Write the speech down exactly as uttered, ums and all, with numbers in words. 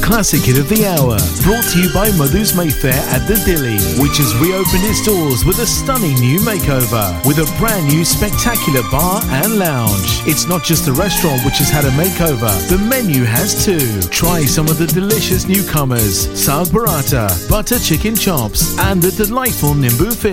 classic hit of the hour. Brought to you by Madhu's Mayfair at the Dilly, which has reopened its doors with a stunning new makeover, with a brand new spectacular bar and lounge. It's not just the restaurant which has had a makeover, the menu has too. Try some of the delicious newcomers, Saag Burrata, butter chicken chops, and the delightful Nimbu fish.